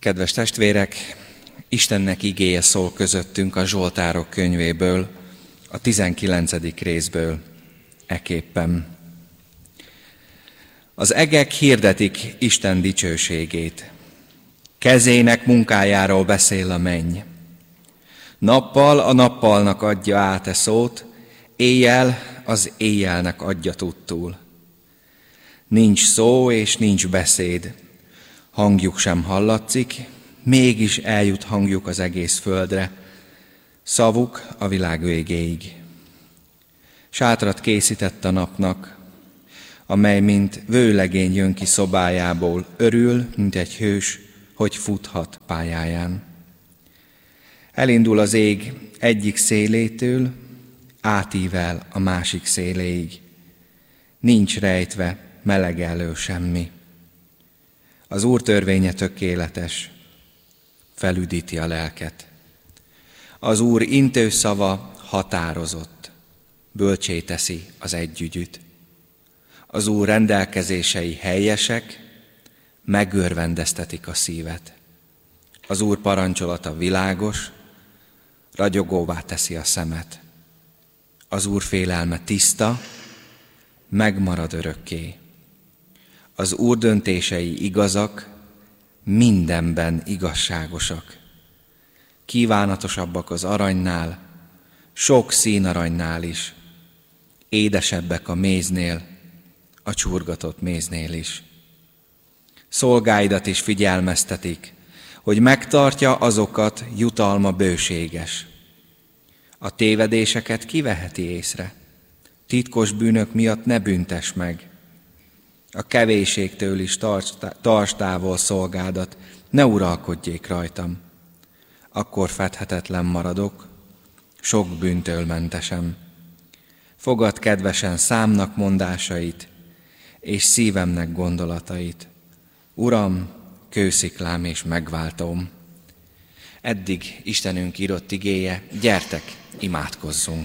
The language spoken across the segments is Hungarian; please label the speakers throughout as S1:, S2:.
S1: Kedves testvérek, Istennek igéje szól közöttünk a Zsoltárok könyvéből, a 19. részből eképpen. Az egek hirdetik Isten dicsőségét. Kezének munkájáról beszél a menny. Nappal a nappalnak adja át e szót, éjjel az éjjelnek adja tudtul. Nincs szó és nincs beszéd, hangjuk sem hallatszik, mégis eljut hangjuk az egész földre, szavuk a világ végéig. Sátrat készített a napnak, amely mint vőlegény jön ki szobájából, örül, mint egy hős, hogy futhat pályáján. Elindul az ég egyik szélétől, átível a másik széléig. Nincs rejtve, melegelő semmi. Az Úr törvénye tökéletes, felüdíti a lelket. Az Úr intő szava határozott, bölcsé teszi az együgyűt. Az Úr rendelkezései helyesek, megörvendeztetik a szívet. Az Úr parancsolata világos, ragyogóvá teszi a szemet. Az Úr félelme tiszta, megmarad örökké. Az Úr döntései igazak, mindenben igazságosak. Kívánatosabbak az aranynál, sok színaranynál is. Édesebbek a méznél, a csurgatott méznél is. Szolgáidat is figyelmeztetik, hogy megtartja azokat, jutalma bőséges. A tévedéseket kiveheti észre? Titkos bűnök miatt ne büntess meg. A kevéségtől is tarts távol szolgádat, ne uralkodjék rajtam. Akkor fedhetetlen maradok, sok bűntől mentesem. Fogad kedvesen számnak mondásait, és szívemnek gondolatait. Uram, kősziklám és megváltóm. Eddig Istenünk írott igéje, gyertek, imádkozzunk.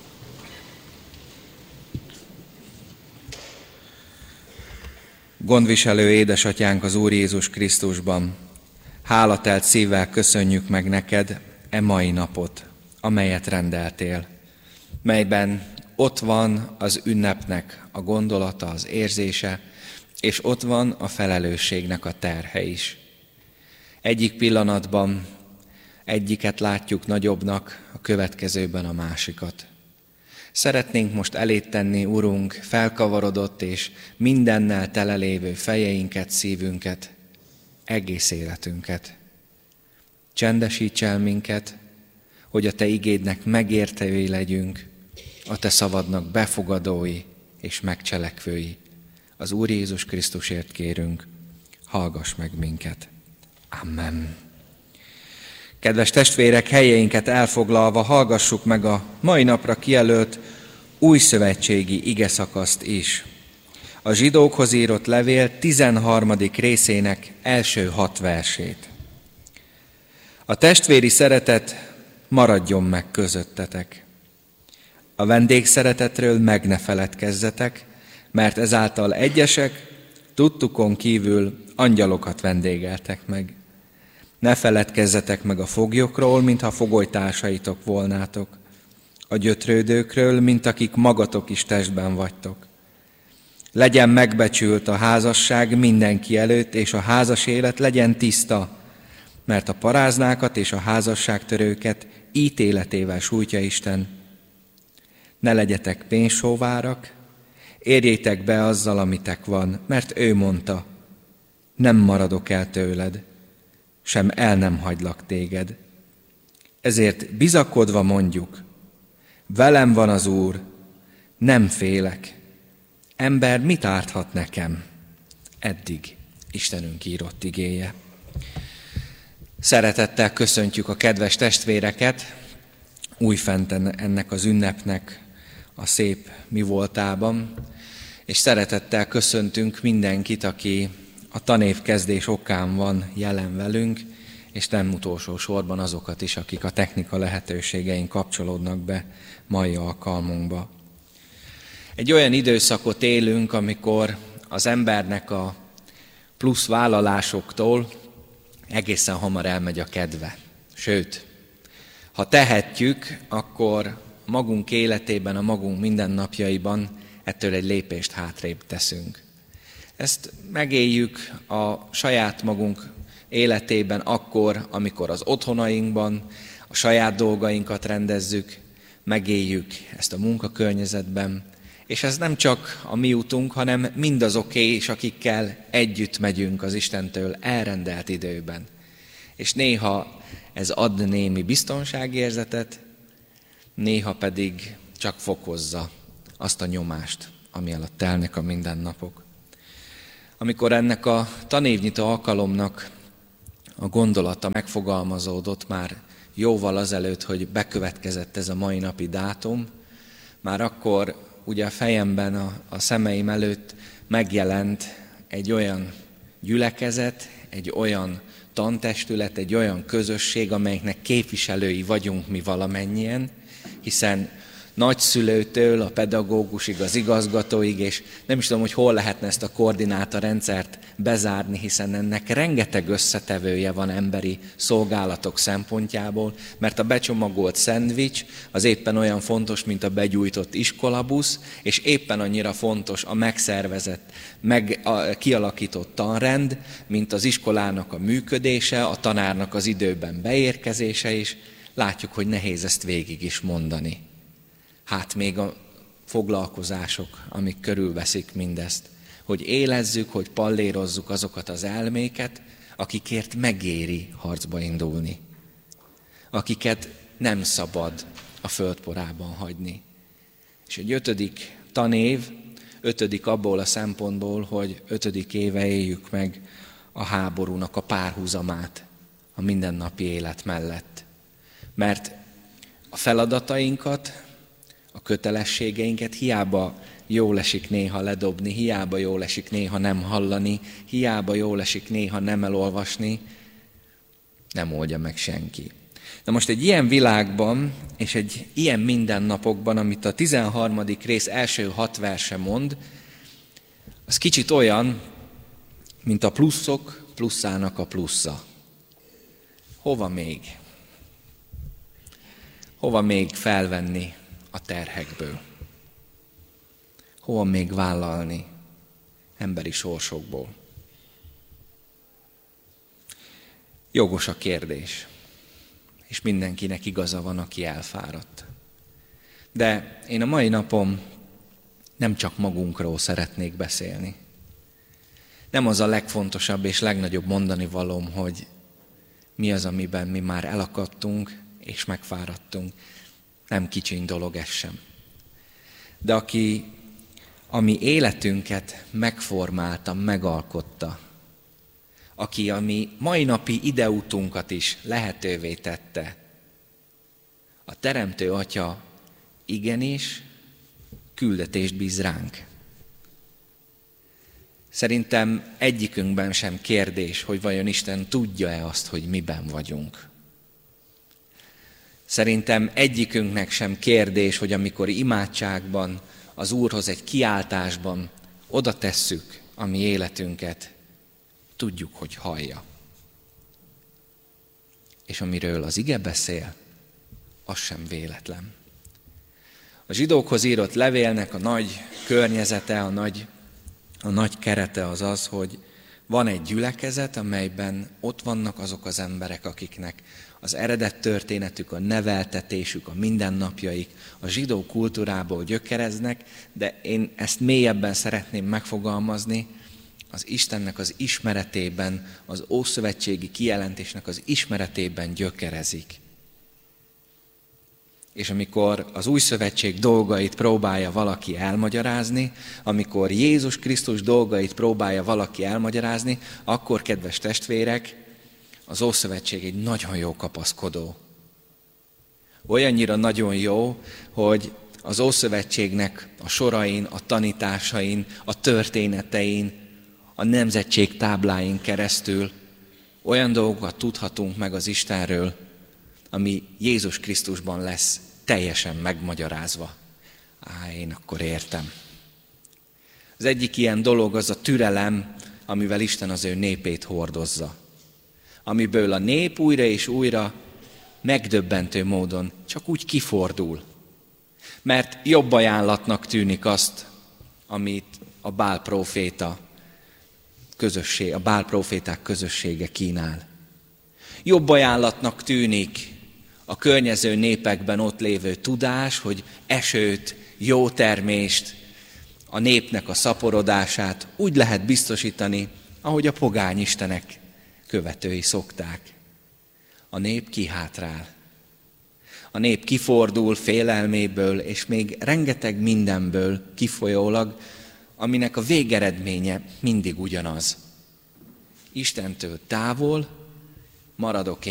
S1: Gondviselő édesatyánk az Úr Jézus Krisztusban, hálatelt szívvel köszönjük meg neked e mai napot, amelyet rendeltél, melyben ott van az ünnepnek a gondolata, az érzése, és ott van a felelősségnek a terhe is. Egyik pillanatban egyiket látjuk nagyobbnak, a következőben a másikat. Szeretnénk most elét tenni, Urunk, felkavarodott és mindennel telelévő fejeinket, szívünket, egész életünket. Csendesíts el minket, hogy a Te igédnek megértői legyünk, a Te szavadnak befogadói és megcselekvői. Az Úr Jézus Krisztusért kérünk, hallgass meg minket. Amen. Kedves testvérek, helyeinket elfoglalva hallgassuk meg a mai napra kijelölt újszövetségi igeszakaszt is. A zsidókhoz írott levél 13. részének első 6 versét. A testvéri szeretet maradjon meg közöttetek. A vendégszeretetről meg ne feledkezzetek, mert ezáltal egyesek tudtukon kívül angyalokat vendégeltek meg. Ne feledkezzetek meg a foglyokról, mintha fogolytársaitok volnátok, a gyötrődőkről, mint akik magatok is testben vagytok. Legyen megbecsült a házasság mindenki előtt, és a házas élet legyen tiszta, mert a paráznákat és a házasságtörőket ítéletével sújtja Isten. Ne legyetek pénzsóvárak, érjétek be azzal, amitek van, mert ő mondta, nem maradok el tőled, sem el nem hagylak téged. Ezért bizakodva mondjuk, velem van az Úr, nem félek. Ember mit árthat nekem? Eddig Istenünk írott igéje. Szeretettel köszöntjük a kedves testvéreket újfent ennek az ünnepnek a szép mivoltában, és szeretettel köszöntünk mindenkit, aki a tanévkezdés okán van jelen velünk, és nem utolsó sorban azokat is, akik a technika lehetőségein kapcsolódnak be mai alkalmunkba. Egy olyan időszakot élünk, amikor az embernek a plusz vállalásoktól egészen hamar elmegy a kedve. Sőt, ha tehetjük, akkor magunk életében, a magunk mindennapjaiban ettől egy lépést hátrébb teszünk. Ezt megéljük a saját magunk életében akkor, amikor az otthonainkban a saját dolgainkat rendezzük, megéljük ezt a munkakörnyezetben, és ez nem csak a mi utunk, hanem mindazoké is, akikkel együtt megyünk az Istentől elrendelt időben. És néha ez ad némi biztonságérzetet, néha pedig csak fokozza azt a nyomást, ami alatt telnek a mindennapok. Amikor ennek a tanévnyitó alkalomnak a gondolata megfogalmazódott már jóval azelőtt, hogy bekövetkezett ez a mai napi dátum, már akkor ugye a fejemben, a szemeim előtt megjelent egy olyan gyülekezet, egy olyan tantestület, egy olyan közösség, amelyiknek képviselői vagyunk mi valamennyien, hiszen nagyszülőtől a pedagógusig, az igazgatóig, és nem is tudom, hogy hol lehetne ezt a koordinátorrendszert bezárni, hiszen ennek rengeteg összetevője van emberi szolgálatok szempontjából, mert a becsomagolt szendvics az éppen olyan fontos, mint a begyújtott iskolabusz, és éppen annyira fontos a megszervezett, kialakított tanrend, mint az iskolának a működése, a tanárnak az időben beérkezése is. Látjuk, hogy nehéz ezt végig is mondani. Hát még a foglalkozások, amik körülveszik mindezt, hogy élezzük, hogy pallérozzuk azokat az elméket, akikért megéri harcba indulni, akiket nem szabad a földporában hagyni. És egy 5. tanév, 5. abból a szempontból, hogy 5. éve éljük meg a háborúnak a párhuzamát a mindennapi élet mellett. Mert a feladatainkat, a kötelességeinket hiába jól esik néha ledobni, hiába jól esik néha nem hallani, hiába jól esik néha nem elolvasni, nem oldja meg senki. Na most egy ilyen világban, és egy ilyen mindennapokban, amit a 13. rész első 6 verse mond, az kicsit olyan, mint a pluszok plusszának a plusza. Hova még? Hova még felvenni a terhekből? Hova még vállalni emberi sorsokból? Jogos a kérdés, és mindenkinek igaza van, aki elfáradt. De én a mai napon nem csak magunkról szeretnék beszélni. Nem az a legfontosabb és legnagyobb mondani valóm, hogy mi az, amiben mi már elakadtunk és megfáradtunk. Nem kicsiny dolog ez sem. De aki a mi életünket megformálta, megalkotta, aki a mi mai napi ideutunkat is lehetővé tette, a Teremtő Atya igenis küldetést bíz ránk. Szerintem egyikünkben sem kérdés, hogy vajon Isten tudja-e azt, hogy miben vagyunk. Szerintem egyikünknek sem kérdés, hogy amikor imádságban, az Úrhoz egy kiáltásban oda tesszük a mi életünket, tudjuk, hogy hallja. És amiről az ige beszél, az sem véletlen. A zsidókhoz írott levélnek a nagy környezete, a nagy kerete az az, hogy van egy gyülekezet, amelyben ott vannak azok az emberek, akiknek az eredet történetük, a neveltetésük, a mindennapjaik a zsidó kultúrából gyökereznek, de én ezt mélyebben szeretném megfogalmazni, az Istennek az ismeretében, az ószövetségi kijelentésnek az ismeretében gyökerezik. És amikor az új szövetség dolgait próbálja valaki elmagyarázni, amikor Jézus Krisztus dolgait próbálja valaki elmagyarázni, akkor, kedves testvérek, az Ószövetség egy nagyon jó kapaszkodó. Olyannyira nagyon jó, hogy az Ószövetségnek a sorain, a tanításain, a történetein, a nemzetség tábláin keresztül olyan dolgokat tudhatunk meg az Istenről, ami Jézus Krisztusban lesz teljesen megmagyarázva. Én akkor értem. Az egyik ilyen dolog az a türelem, amivel Isten az ő népét hordozza. amiből a nép újra és újra megdöbbentő módon csak úgy kifordul. Mert jobb ajánlatnak tűnik azt, amit a Bál próféták közössége kínál. Jobb ajánlatnak tűnik a környező népekben ott lévő tudás, hogy esőt, jó termést, a népnek a szaporodását úgy lehet biztosítani, ahogy a pogány istenek követői szokták. A nép kihátrál. A nép kifordul félelméből, és még rengeteg mindenből kifolyólag, aminek a végeredménye mindig ugyanaz. Istentől távol maradok